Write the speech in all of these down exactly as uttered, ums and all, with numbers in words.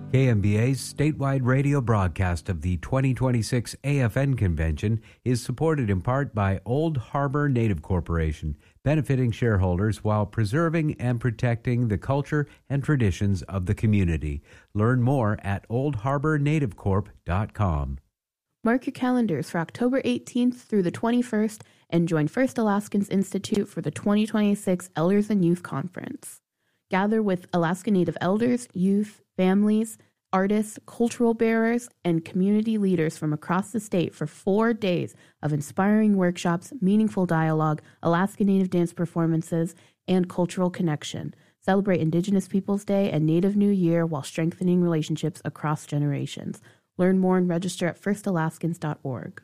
K M B A's statewide radio broadcast of the twenty twenty-six A F N Convention is supported in part by Old Harbor Native Corporation, benefiting shareholders while preserving and protecting the culture and traditions of the community. Learn more at old harbor native corp dot com. Mark your calendars for October eighteenth through the twenty-first and join First Alaskans Institute for the twenty twenty-six Elders and Youth Conference. Gather with Alaska Native elders, youth, families, artists, cultural bearers, and community leaders from across the state for four days of inspiring workshops, meaningful dialogue, Alaska Native dance performances, and cultural connection. Celebrate Indigenous Peoples Day and Native New Year while strengthening relationships across generations. Learn more and register at first alaskans dot org.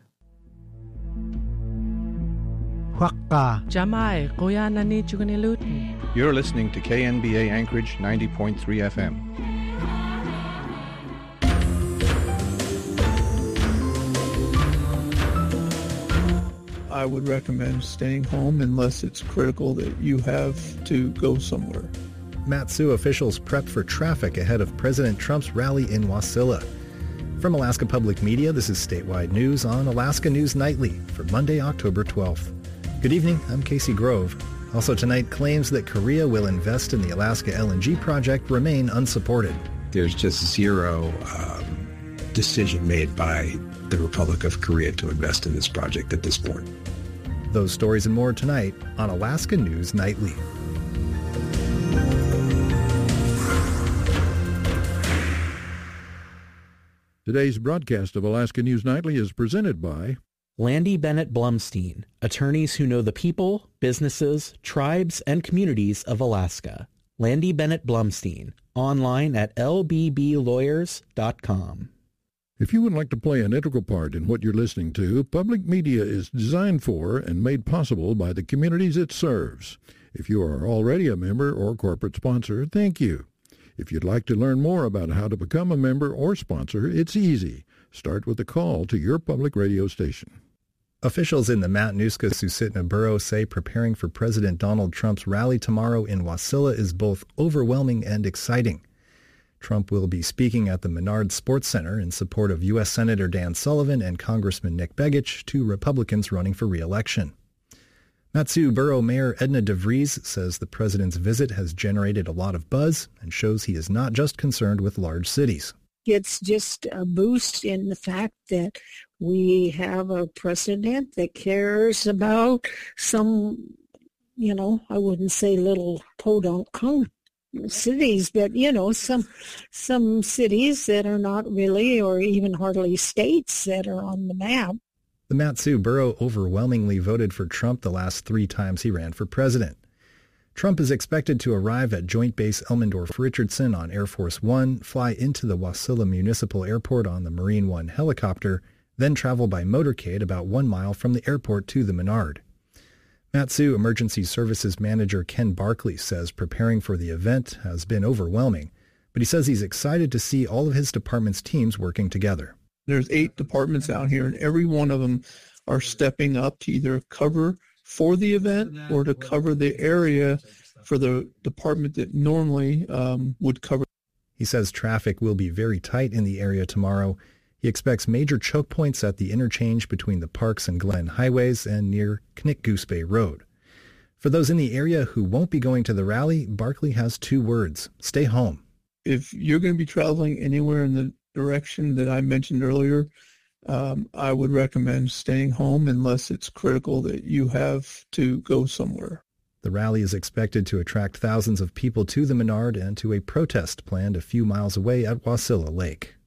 You're listening to K N B A Anchorage ninety point three F M. I would recommend staying home unless it's critical that you have to go somewhere. Mat-Su officials prep for traffic ahead of President Trump's rally in Wasilla. From Alaska Public Media, this is statewide news on Alaska News Nightly for Monday, October twelfth. Good evening, I'm Casey Grove. Also tonight, claims that Korea will invest in the Alaska L N G project remain unsupported. There's just zero um, decision made by the Republic of Korea to invest in this project at this point. Those stories and more tonight on Alaska News Nightly. Today's broadcast of Alaska News Nightly is presented by Landy Bennett Blumstein, attorneys who know the people, businesses, tribes, and communities of Alaska. Landy Bennett Blumstein, online at l b b lawyers dot com. If you would like to play an integral part in what you're listening to, public media is designed for and made possible by the communities it serves. If you are already a member or corporate sponsor, thank you. If you'd like to learn more about how to become a member or sponsor, it's easy. Start with a call to your public radio station. Officials in the Matanuska-Susitna Borough say preparing for President Donald Trump's rally tomorrow in Wasilla is both overwhelming and exciting. Trump will be speaking at the Menard Sports Center in support of U S Senator Dan Sullivan and Congressman Nick Begich, two Republicans running for re-election. Mat-Su Borough Mayor Edna DeVries says the president's visit has generated a lot of buzz and shows he is not just concerned with large cities. It's just a boost in the fact that we have a president that cares about some, you know, I wouldn't say little podunk cities, but, you know, some some cities that are not really or even hardly states that are on the map. The Mat-Su Borough overwhelmingly voted for Trump the last three times he ran for president. Trump is expected to arrive at Joint Base Elmendorf-Richardson on Air Force One, fly into the Wasilla Municipal Airport on the Marine One helicopter, then travel by motorcade about one mile from the airport to the Menard. Mat-Su Emergency Services Manager Ken Barkley says preparing for the event has been overwhelming, but he says he's excited to see all of his department's teams working together. There's eight departments out here, and every one of them are stepping up to either cover for the event or to cover the area for the department that normally um, would cover. He says traffic will be very tight in the area tomorrow. He expects major choke points at the interchange between the Parks and Glen highways and near Knik Goose Bay Road. For those in the area who won't be going to the rally, Barkley has two words: stay home. If you're going to be traveling anywhere in the direction that I mentioned earlier, um, I would recommend staying home unless it's critical that you have to go somewhere. The rally is expected to attract thousands of people to the Menard and to a protest planned a few miles away at Wasilla Lake.